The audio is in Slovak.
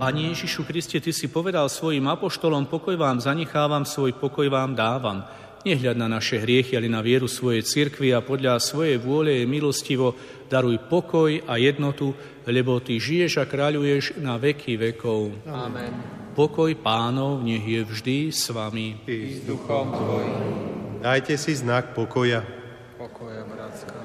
Pane Ježišu Kriste, Ty si povedal svojim apoštolom, pokoj vám zanechávam, svoj pokoj vám dávam. Nehľad na naše hriechy, ale na vieru svojej cirkvi a podľa svojej vôle je milostivo daruj pokoj a jednotu, lebo Ty žiješ a kráľuješ na veky vekov. Amen. Pokoj Pánov nech je vždy s vami. I s duchom tvojim. Dajte si znak pokoja. Pokoja, bratská.